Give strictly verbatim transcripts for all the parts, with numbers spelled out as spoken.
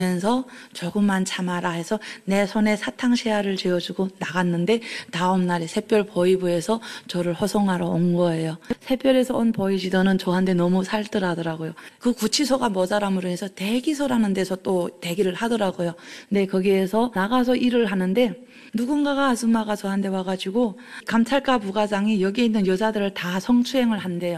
면서 조금만 참아라 해서 내 손에 사탕시야를 쥐어주고 나갔는데 다음날에 샛별 보이부에서 저를 호송하러 온 거예요. 샛별에서 온 보이지도는 저한테 너무 살뜰하더라고요. 그 구치소가 모자람으로 해서 대기소라는 데서 또 대기를 하더라고요. 근데 거기에서 나가서 일을 하는데 누군가가 아줌마가 저한테 와가지고 감찰과 부과장이 여기 있는 여자들을 다 성추행을 한대요.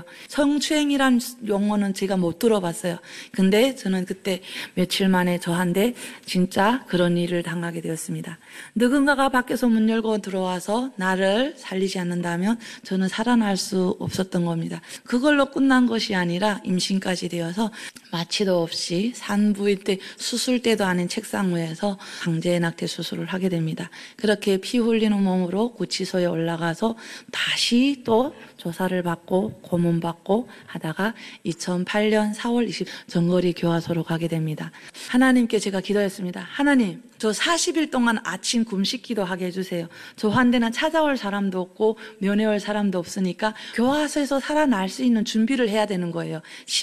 성추행이란 용어는 제가 못 들어봤어요. 근데 저는 그때 며칠 만에 저한테 진짜 그런 일을 당하게 되었습니다. 누군가가 밖에서 문 열고 들어와서 나를 살리지 않는다면 저는 살아날 수 없었던 겁니다. 그걸로 끝난 것이 아니라 임신까지 되어서 마취도 없이 산부인 때 수술 때도 아닌 책상 위에서 강제 낙태 수술을 하게 됩니다. 그렇게 피 흘리는 몸으로 구치소에 올라가서 다시 또 조사를 받고 고문받고 하다가 이천팔 년 사월 이십 정거리 교화소로 가게 됩니다. 하나님께 제가 기도했습니다. 하나님, 저 사십 일 동안 아침 금식 기도하게 해주세요. 저 한데는 찾아올 사람도 없고 면회올 사람도 없으니까 교화소에서 살아날 수 있는 준비를 해야 되는 거예요.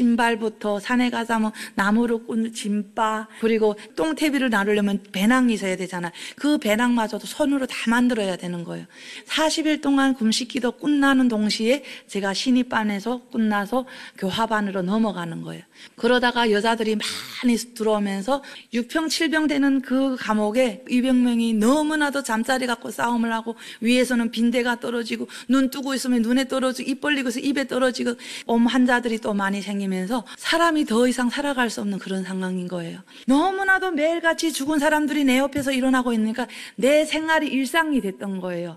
신발부터 산에 가자면 나무로 꾼 짐바, 그리고 똥태비를 나르려면 배낭이 있어야 되잖아요. 그 배낭마저도 손으로 다 만들어야 되는 거예요. 사십 일 동안 금식 기도 끝나는 동시에 제가 신입반에서 끝나서 교화반으로 넘어가는 거예요. 그러다가 여자들이 많이 들어오면서 육 평 칠 평 되는 그 감옥에 이백 명이 너무나도 잠자리 갖고 싸움을 하고 위에서는 빈대가 떨어지고 눈 뜨고 있으면 눈에 떨어지고 입 벌리고 있으면 입에 떨어지고 엄 환자들이 또 많이 생기면서 사람이 더 이상 살아갈 수 없는 그런 상황인 거예요. 너무나도 매일같이 죽은 사람들이 내 옆에서 일어나고 있으니까 내 생활이 일상이 됐던 거예요.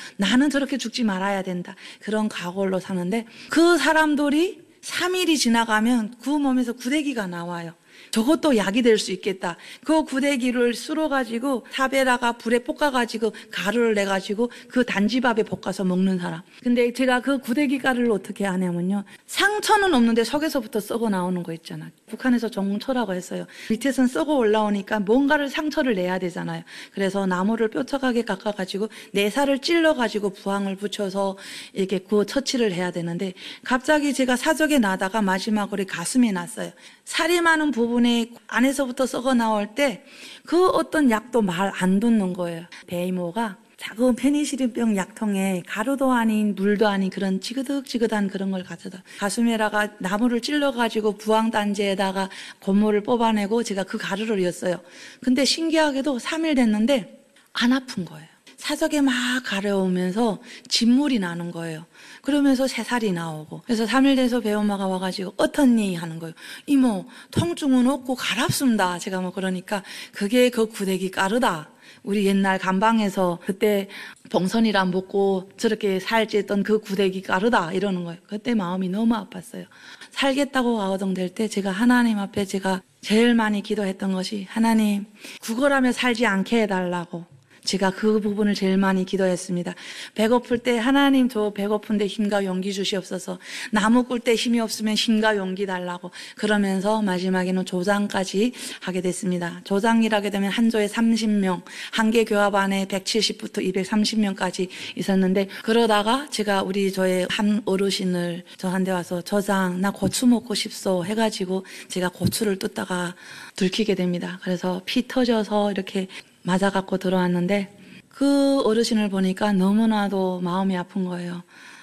나는 저렇게 죽지 말아야 된다. 그런 각오로 사는데 그 사람들이 삼 일이 지나가면 그 몸에서 구데기가 나와요. 저것도 약이 될 수 있겠다. 그 구데기를 쓸어가지고 탑에다가 불에 볶아가지고 가루를 내가지고 그 단지밥에 볶아서 먹는 사람. 근데 제가 그 구데기 가루를 어떻게 하냐면요, 상처는 없는데 속에서부터 썩어 나오는 거 있잖아. 북한에서 정초라고 했어요. 밑에서는 썩어 올라오니까 뭔가를 상처를 내야 되잖아요. 그래서 나무를 뾰족하게 깎아가지고 내 살을 찔러가지고 부항을 붙여서 이렇게 그 처치를 해야 되는데 갑자기 제가 사적에 나다가 마지막으로 가슴에 났어요. 살이 많은 부분이 안에서부터 썩어 나올 때 그 어떤 약도 말 안 듣는 거예요. 배이모가 작은 페니실린병 약통에 가루도 아닌 물도 아닌 그런 지그득지그한 그런 걸 가져다 가슴에다가 나무를 찔러가지고 부항단지에다가 고무를 뽑아내고 제가 그 가루를 였어요. 근데 신기하게도 삼 일 됐는데 안 아픈 거예요. 사적에 막 가려우면서 진물이 나는 거예요. 그러면서 새살이 나오고. 그래서 삼 일 돼서 배엄마가 와가지고 어떻니 하는 거예요. 이모, 통증은 없고 가랍습니다. 제가 뭐 그러니까 그게 그 구데기 가루다. 우리 옛날 감방에서 그때 봉선이랑 먹고 저렇게 살찌던 그 구데기 가루다 이러는 거예요. 그때 마음이 너무 아팠어요. 살겠다고 가오동될 때 제가 하나님 앞에 제가 제일 많이 기도했던 것이 하나님, 구걸하며 살지 않게 해달라고. 제가 그 부분을 제일 많이 기도했습니다. 배고플 때 하나님 저 배고픈데 힘과 용기 주시옵소서. 나무 꿀 때 힘이 없으면 힘과 용기 달라고. 그러면서 마지막에는 조장까지 하게 됐습니다. 조장이라게 되면 한 조에 삼십 명, 한 개 교합반에 백칠십부터 이백삼십 명까지 있었는데 그러다가 제가 우리 저의 한 어르신을 저한테 와서 저장 나 고추 먹고 싶소 해가지고 제가 고추를 뜯다가 들키게 됩니다. 그래서 피 터져서 이렇게 맞아갖고 들어왔는데 그 어르신을 보니까 너무나도 마음이 아픈 거예요.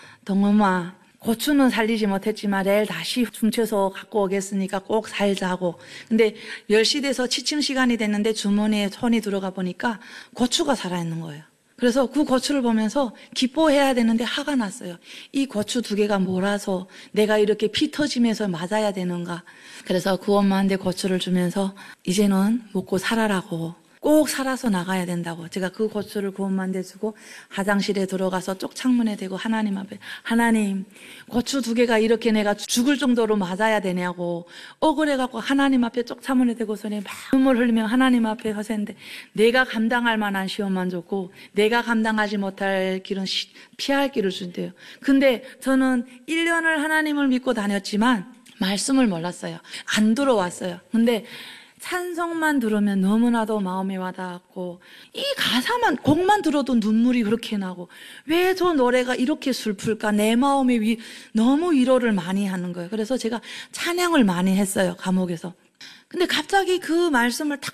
동엄마, 고추는 살리지 못했지만 내일 다시 훔쳐서 갖고 오겠으니까 꼭 살자고. 근데 열 시 돼서 취침 시간이 됐는데 주머니에 손이 들어가 보니까 고추가 살아있는 거예요. 그래서 그 고추를 보면서 기뻐해야 되는데 화가 났어요. 이 고추 두 개가 몰아서 내가 이렇게 피 터지면서 맞아야 되는가. 그래서 그 엄마한테 고추를 주면서 이제는 먹고 살아라고. 꼭 살아서 나가야 된다고. 제가 그 고추를 그 엄마한테 주고 화장실에 들어가서 쪽 창문에 대고 하나님 앞에 하나님, 고추 두 개가 이렇게 내가 죽을 정도로 맞아야 되냐고 억울해갖고 하나님 앞에 쪽 창문에 대고서 막 눈물 흘리며 하나님 앞에 허세인데 내가 감당할 만한 시험만 줬고 내가 감당하지 못할 길은 피할 길을 준대요. 근데 저는 일 년을 하나님을 믿고 다녔지만 말씀을 몰랐어요. 안 들어왔어요. 근데 찬송만 들으면 너무나도 마음이 와닿았고 이 가사만 곡만 들어도 눈물이 그렇게 나고 왜 저 노래가 이렇게 슬플까 내 마음이 위, 너무 위로를 많이 하는 거예요. 그래서 제가 찬양을 많이 했어요. 감옥에서. 근데 갑자기 그 말씀을 탁